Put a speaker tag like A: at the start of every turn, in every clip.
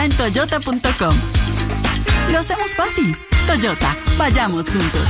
A: está en toyota.com. Lo hacemos fácil. Toyota, vayamos juntos.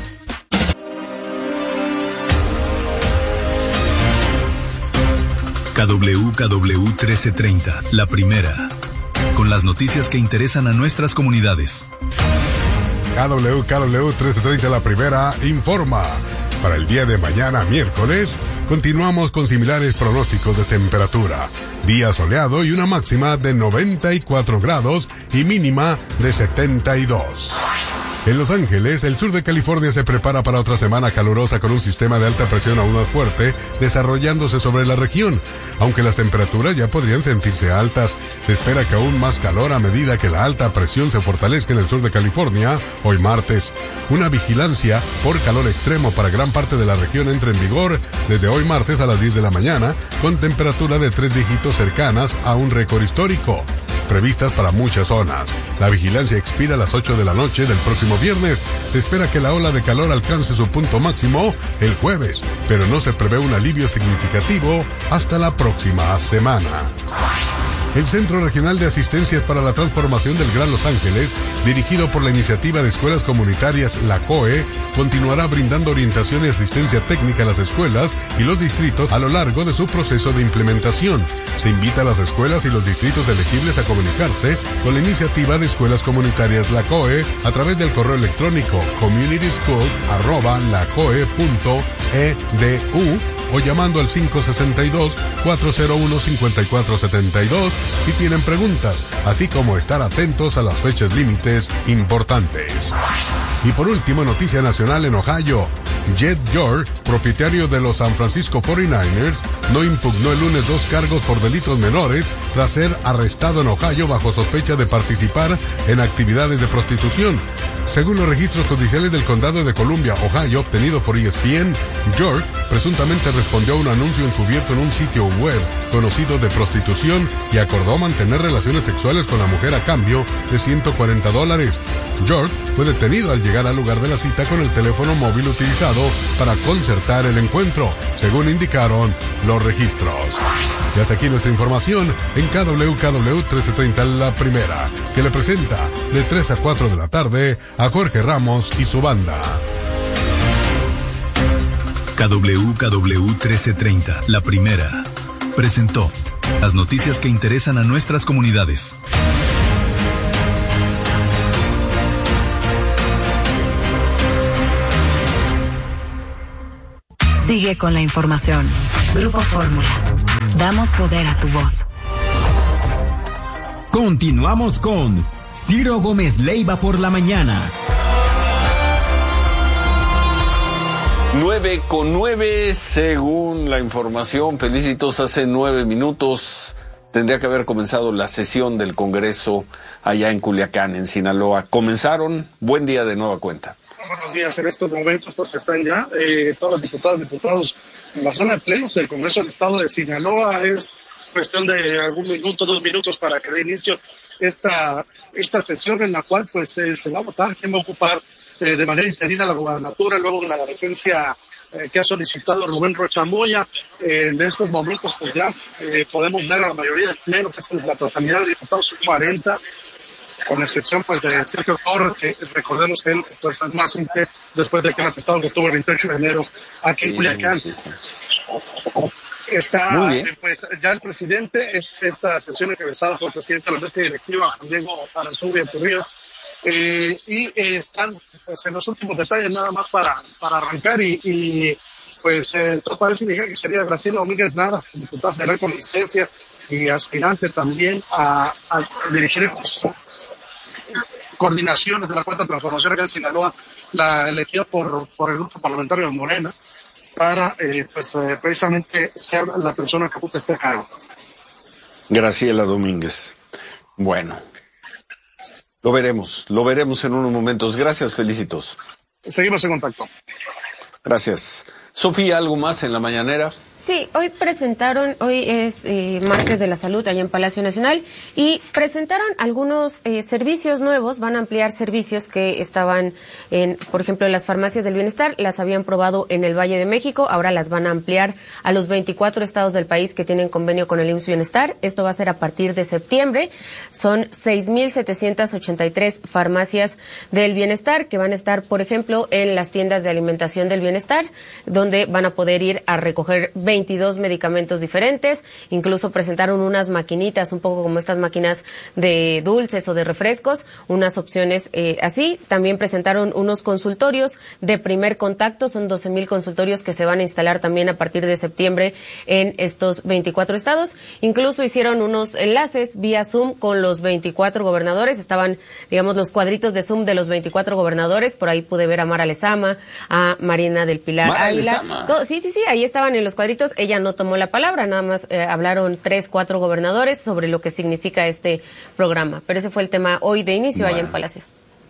B: KW 1330, la primera. Con las noticias que interesan a nuestras comunidades.
C: KW 1330, la primera, informa. Para el día de mañana, miércoles, continuamos con similares pronósticos de temperatura. Día soleado y una máxima de 94 grados y mínima de 72. En Los Ángeles, el sur de California se prepara para otra semana calurosa con un sistema de alta presión aún más fuerte desarrollándose sobre la región. Aunque las temperaturas ya podrían sentirse altas, se espera que aún más calor a medida que la alta presión se fortalezca en el sur de California hoy martes. Una vigilancia por calor extremo para gran parte de la región entra en vigor desde hoy martes a las 10 de la mañana, con temperatura de 3 dígitos cercanas a un récord histórico previstas para muchas zonas. La vigilancia expira a las 8 de la noche del próximo viernes. Se espera que la ola de calor alcance su punto máximo el jueves, pero no se prevé un alivio significativo hasta la próxima semana. El Centro Regional de Asistencias para la Transformación del Gran Los Ángeles, dirigido por la Iniciativa de Escuelas Comunitarias, la COE, continuará brindando orientación y asistencia técnica a las escuelas y los distritos a lo largo de su proceso de implementación. Se invita a las escuelas y los distritos elegibles a comunicarse con la Iniciativa de Escuelas Comunitarias, la COE, a través del correo electrónico communityschools@lacoe.edu o llamando al 562-401-5472 si tienen preguntas, así como estar atentos a las fechas límites importantes. Y por último, noticia nacional en Ohio. Jed York, propietario de los San Francisco 49ers, no impugnó el lunes 2 cargos por delitos menores tras ser arrestado en Ohio bajo sospecha de participar en actividades de prostitución. Según los registros judiciales del condado de Columbia, Ohio, obtenido por ESPN, York presuntamente respondió a un anuncio encubierto en un sitio web conocido de prostitución y acordó mantener relaciones sexuales con la mujer a cambio de $140. York fue detenido al llegar al lugar de la cita con el teléfono móvil utilizado para concertar el encuentro, según indicaron los registros. Y hasta aquí nuestra información en KW 1330, la primera, que le presenta de 3 a 4 de la tarde a Jorge Ramos y su banda.
B: KW 1330, la primera, presentó las noticias que interesan a nuestras comunidades.
D: Sigue con la información. Grupo Fórmula. Damos poder a tu voz.
E: Continuamos con Ciro Gómez Leiva por la mañana.
F: 9:09 según la información. Felicitos, hace 9 minutos tendría que haber comenzado la sesión del Congreso allá en Culiacán, en Sinaloa. Comenzaron. Buen día de nueva cuenta.
G: Buenos días. En estos momentos pues están ya todos los diputados en la zona de plenos del Congreso del Estado de Sinaloa. Es cuestión de algún minuto, 2 minutos para que dé inicio esta sesión en la cual pues se va a votar quién va a ocupar de manera interina la gobernatura, luego la licencia que ha solicitado Rubén Rocha Moya. En estos momentos pues ya podemos ver a la mayoría del pleno, que es la totalidad de diputados, 40, con excepción pues de Sergio Torres, que recordemos que él pues es más simple después de que el atestado que tuvo el 28 de enero aquí en Culiacán. Sí. Está pues ya el presidente, es esta sesión encabezada por el presidente de la mesa directiva, Juan Diego Aranzubia Torrijos, y están pues en los últimos detalles nada más para arrancar y pues todo parece indicar que sería Graciela Domínguez Nara, diputada federal con licencia y aspirante también a dirigir estas coordinaciones de la Cuarta Transformación acá en Sinaloa, la elegida por el grupo parlamentario de Morena, para precisamente ser la persona que ocupe este cargo.
F: Graciela Domínguez. Bueno, lo veremos en unos momentos. Gracias, Felicitos.
G: Seguimos en contacto.
F: Gracias. Sofía, ¿algo más en la mañanera?
H: Sí, hoy es martes de la salud allá en Palacio Nacional y presentaron algunos servicios nuevos, van a ampliar servicios que estaban por ejemplo, en las farmacias del bienestar, las habían probado en el Valle de México, ahora las van a ampliar a los 24 estados del país que tienen convenio con el IMSS Bienestar. Esto va a ser a partir de septiembre. Son 6,783 farmacias del bienestar que van a estar, por ejemplo, en las tiendas de alimentación del bienestar, donde van a poder ir a recoger 22 medicamentos diferentes, incluso presentaron unas maquinitas, un poco como estas máquinas de dulces o de refrescos, unas opciones así. También presentaron unos consultorios de primer contacto, son 12,000 consultorios que se van a instalar también a partir de septiembre en estos 24 estados. Incluso hicieron unos enlaces vía Zoom con los 24 gobernadores, estaban, digamos, los cuadritos de Zoom de los 24 gobernadores, por ahí pude ver a Mara Lezama, a Marina del Pilar Ávila. Sí, ahí estaban en los cuadritos. Ella no tomó la palabra, nada más hablaron 3-4 gobernadores sobre lo que significa este programa. Pero ese fue el tema hoy de inicio allá en Palacio.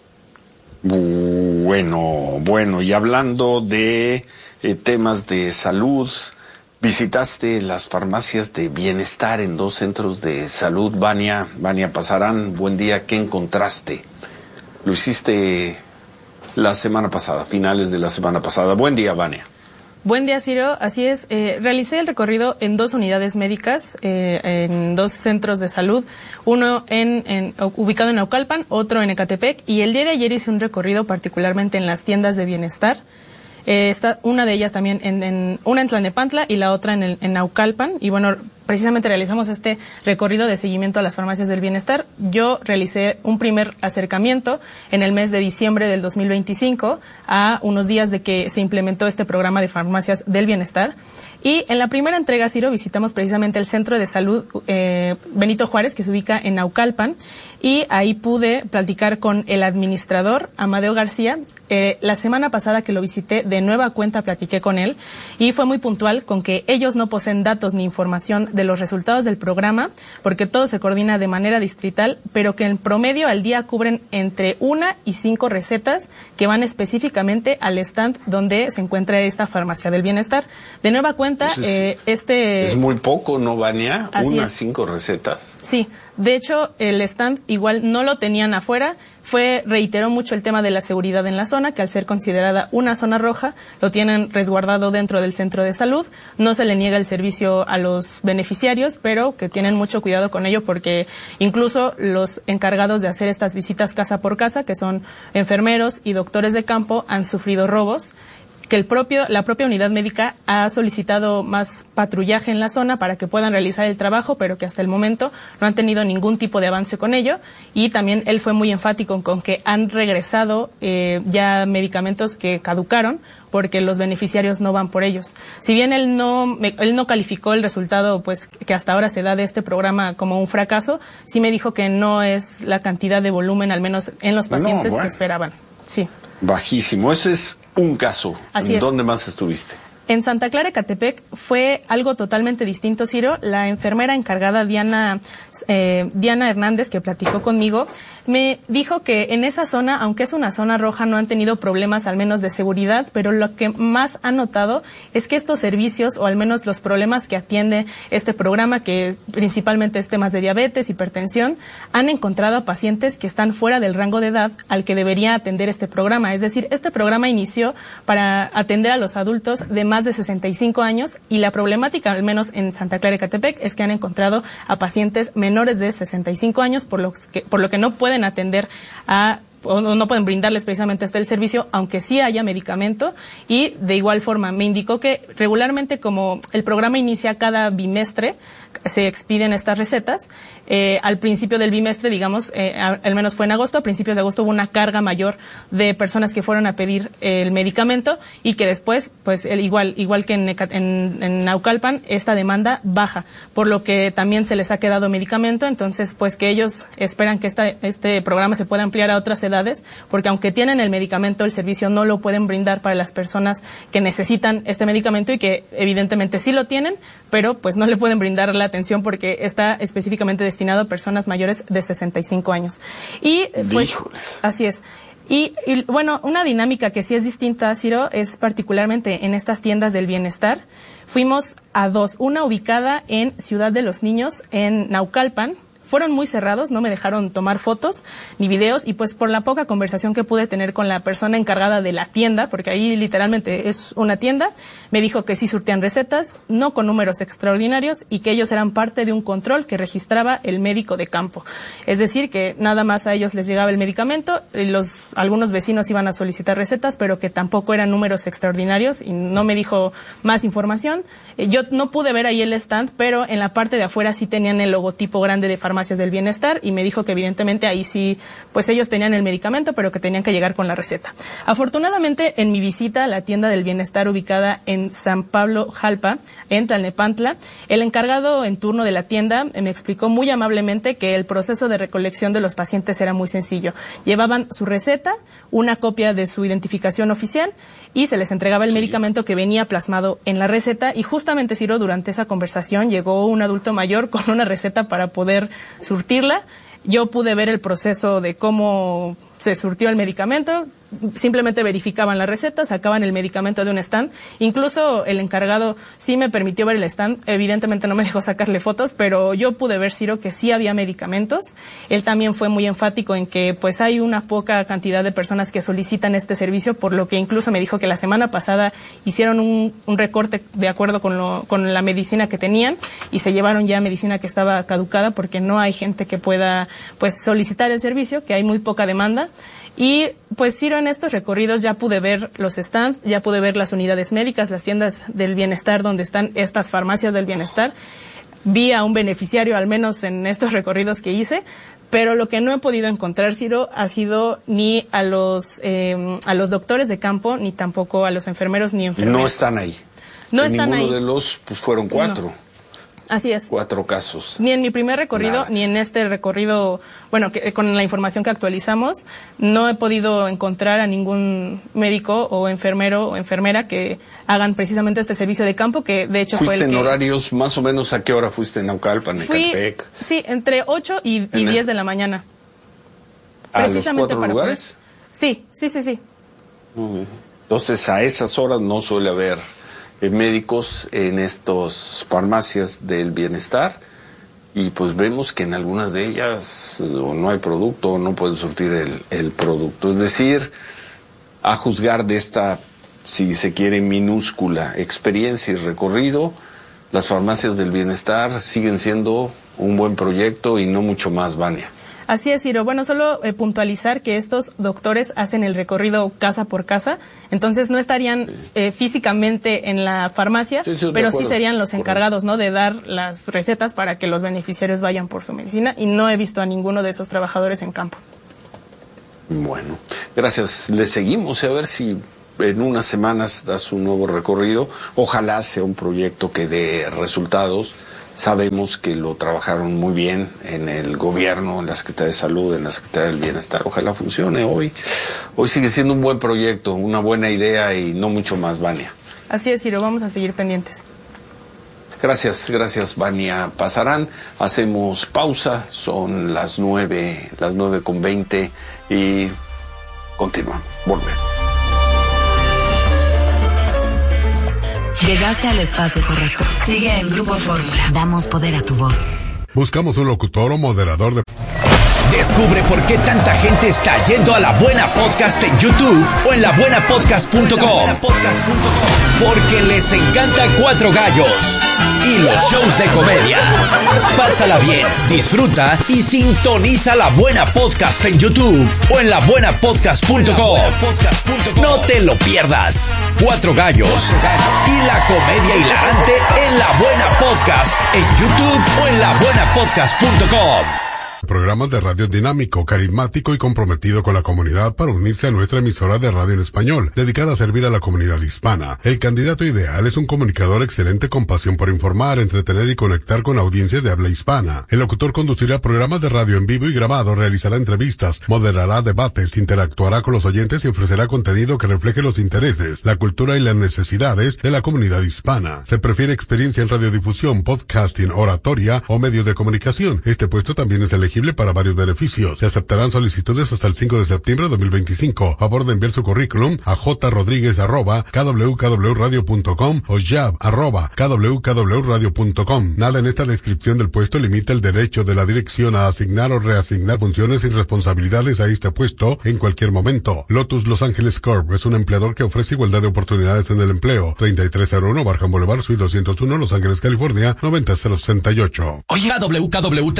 F: Bueno, y hablando de temas de salud, visitaste las farmacias de bienestar en 2 centros de salud. Vania Pasarán, buen día, ¿qué encontraste? Lo hiciste la semana pasada, finales de la semana pasada. Buen día, Vania.
I: Buen día, Ciro. Así es. Realicé el recorrido en 2 unidades médicas, en 2 centros de salud, uno ubicado en Naucalpan, otro en Ecatepec, y el día de ayer hice un recorrido particularmente en las tiendas de bienestar. Una de ellas también una en Tlalnepantla y la otra en Naucalpan. Y bueno, precisamente realizamos este recorrido de seguimiento a las farmacias del bienestar. Yo realicé un primer acercamiento en el mes de diciembre del 2025, a unos días de que se implementó este programa de farmacias del bienestar. Y en la primera entrega, Ciro, visitamos precisamente el Centro de Salud Benito Juárez, que se ubica en Naucalpan, y ahí pude platicar con el administrador, Amadeo García. La semana pasada que lo visité, de nueva cuenta platiqué con él, y fue muy puntual con que ellos no poseen datos ni información de los resultados del programa, porque todo se coordina de manera distrital, pero que en promedio al día cubren entre 1 y 5 recetas que van específicamente al stand donde se encuentra esta farmacia del bienestar. De nueva cuenta, es
F: muy poco, ¿no, Vania?
I: Así
F: 1 a
I: es.
F: 5 recetas.
I: Sí, de hecho el stand igual no lo tenían afuera, reiteró mucho el tema de la seguridad en la zona, que al ser considerada una zona roja, lo tienen resguardado dentro del centro de salud. No se le niega el servicio a los beneficiarios, pero que tienen mucho cuidado con ello, porque incluso los encargados de hacer estas visitas casa por casa, que son enfermeros y doctores de campo, han sufrido robos, que la propia unidad médica ha solicitado más patrullaje en la zona para que puedan realizar el trabajo, pero que hasta el momento no han tenido ningún tipo de avance con ello. Y también él fue muy enfático con que han regresado ya medicamentos que caducaron, porque los beneficiarios no van por ellos. Si bien él no calificó el resultado, pues, que hasta ahora se da de este programa como un fracaso, sí me dijo que no es la cantidad de volumen, al menos en los pacientes, que esperaban. Sí.
F: Bajísimo. Ese es un caso.
I: Así es.
F: ¿Dónde más estuviste?
I: En Santa Clara, Ecatepec, fue algo totalmente distinto, Ciro. La enfermera encargada, Diana Hernández, que platicó conmigo, me dijo que en esa zona, aunque es una zona roja, no han tenido problemas, al menos de seguridad, pero lo que más ha notado es que estos servicios, o al menos los problemas que atiende este programa, que principalmente es temas de diabetes, hipertensión, han encontrado a pacientes que están fuera del rango de edad al que debería atender este programa. Es decir, este programa inició para atender a los adultos de más de 65 años, y la problemática, al menos en Santa Clara, Ecatepec, es que han encontrado a pacientes menores de 65 años, por lo que no pueden atender o no pueden brindarles precisamente el servicio, aunque sí haya medicamento. Y de igual forma me indicó que regularmente, como el programa inicia cada bimestre, se expiden estas recetas. Al principio del bimestre, digamos, al menos fue en agosto, a principios de agosto hubo una carga mayor de personas que fueron a pedir el medicamento, y que después, pues igual que en Naucalpan, esta demanda baja, por lo que también se les ha quedado medicamento. Entonces, pues que ellos esperan que este programa se pueda ampliar a otras edades, porque aunque tienen el medicamento, el servicio no lo pueden brindar para las personas que necesitan este medicamento, y que evidentemente sí lo tienen, pero pues no le pueden brindar la atención porque está específicamente destinado a personas mayores de 65 años. Y pues, así es. Y bueno, una dinámica que sí es distinta, Ciro, es particularmente en estas tiendas del bienestar. Fuimos a dos, una ubicada en Ciudad de los Niños, en Naucalpan. Fueron muy cerrados, no me dejaron tomar fotos ni videos, y pues por la poca conversación que pude tener con la persona encargada de la tienda, porque ahí literalmente es una tienda, me dijo que sí surtían recetas, no con números extraordinarios, y que ellos eran parte de un control que registraba el médico de campo. Es decir, que nada más a ellos les llegaba el medicamento, algunos vecinos iban a solicitar recetas, pero que tampoco eran números extraordinarios, y no me dijo más información. Yo no pude ver ahí el stand, pero en la parte de afuera sí tenían el logotipo grande de Farmacias del Bienestar, y me dijo que evidentemente ahí sí, pues ellos tenían el medicamento, pero que tenían que llegar con la receta. Afortunadamente, en mi visita a la tienda del bienestar ubicada en San Pablo Jalpa, en Tlalnepantla, el encargado en turno de la tienda me explicó muy amablemente que el proceso de recolección de los pacientes era muy sencillo. Llevaban su receta, una copia de su identificación oficial, y se les entregaba el medicamento que venía plasmado en la receta. Y justamente, Ciro, durante esa conversación llegó un adulto mayor con una receta para poder surtirla. Yo pude ver el proceso de cómo se surtió el medicamento. Simplemente verificaban la receta, sacaban el medicamento de un stand. Incluso el encargado sí me permitió ver el stand. Evidentemente no me dejó sacarle fotos, pero yo pude ver, Ciro, que sí había medicamentos. Él también fue muy enfático en que pues hay una poca cantidad de personas que solicitan este servicio, por lo que incluso me dijo que la semana pasada hicieron un recorte de acuerdo con la medicina que tenían, y se llevaron ya medicina que estaba caducada porque no hay gente que pueda pues solicitar el servicio, que hay muy poca demanda. Y pues, Ciro, en estos recorridos ya pude ver los stands, ya pude ver las unidades médicas, las tiendas del bienestar donde están estas farmacias del bienestar. Vi a un beneficiario, al menos en estos recorridos que hice, pero lo que no he podido encontrar, Ciro, ha sido ni a los doctores de campo, ni tampoco a los enfermeros ni enfermeras.
F: No están ahí.
I: No están ahí.
F: Ninguno de los, pues fueron 4.
I: No. Así es.
F: 4 casos.
I: Ni en mi primer recorrido,
F: Nada.
I: ni en este recorrido, bueno, con la información que actualizamos, no he podido encontrar a ningún médico o enfermero o enfermera que hagan precisamente este servicio de campo, que de hecho fue el que...
F: ¿Fuiste en horarios más o menos a qué hora fuiste en Naucalpan, en Ecatepec?
I: Sí, entre 8 y 10 de la mañana.
F: ¿A
I: Precisamente
F: los 4 lugares?
I: Sí.
F: Muy bien. Entonces, a esas horas no suele haber médicos en estas farmacias del bienestar, y pues vemos que en algunas de ellas no hay producto, no pueden surtir el producto. Es decir, a juzgar de esta, si se quiere, minúscula experiencia y recorrido, las farmacias del bienestar siguen siendo un buen proyecto y no mucho más, Vania.
I: Así es, Ciro. Bueno, solo puntualizar que estos doctores hacen el recorrido casa por casa, entonces no estarían físicamente en la farmacia, pero sí serían los encargados, ¿no?, de dar las recetas para que los beneficiarios vayan por su medicina, y no he visto a ninguno de esos trabajadores en campo.
F: Bueno, gracias. Le seguimos a ver si en unas semanas das un nuevo recorrido. Ojalá sea un proyecto que dé resultados. Sabemos que lo trabajaron muy bien en el gobierno, en la Secretaría de Salud, en la Secretaría del Bienestar. Ojalá funcione hoy. Hoy sigue siendo un buen proyecto, una buena idea y no mucho más, Vania.
I: Así es, Ciro, vamos a seguir pendientes.
F: Gracias, Vania Pasarán. Hacemos pausa, son las 9:20 y continuamos. Volvemos.
D: Llegaste al espacio correcto. Sigue en Grupo Fórmula. Damos poder a tu voz.
C: Buscamos un locutor o moderador de...
J: Descubre por qué tanta gente está yendo a La Buena Podcast en YouTube o en labuenapodcast.com. Porque les encanta Cuatro Gallos y los shows de comedia. Pásala bien, disfruta y sintoniza La Buena Podcast en YouTube o en labuenapodcast.com. No te lo pierdas. Cuatro Gallos y la comedia hilarante en La Buena Podcast en YouTube o en labuenapodcast.com.
C: Programas de radio dinámico, carismático y comprometido con la comunidad para unirse a nuestra emisora de radio en español, dedicada a servir a la comunidad hispana. El candidato ideal es un comunicador excelente con pasión por informar, entretener y conectar con audiencias de habla hispana. El locutor conducirá programas de radio en vivo y grabado, realizará entrevistas, moderará debates, interactuará con los oyentes y ofrecerá contenido que refleje los intereses, la cultura y las necesidades de la comunidad hispana. Se prefiere experiencia en radiodifusión, podcasting, oratoria o medios de comunicación. Este puesto también es elegible elegible para varios beneficios. Se aceptarán solicitudes hasta el 5 de septiembre de 2025. Favor de enviar su currículum a jrodriguez@kwkwradio.com o jab@kwkwradio.com. Nada en esta descripción del puesto limita el derecho de la dirección a asignar o reasignar funciones y responsabilidades a este puesto en cualquier momento. Lotus Los Ángeles Corp es un empleador que ofrece igualdad de oportunidades en el empleo. 3301 Barham Boulevard, Suite 201, Los Ángeles, California, 90068.
J: Oye, KWKW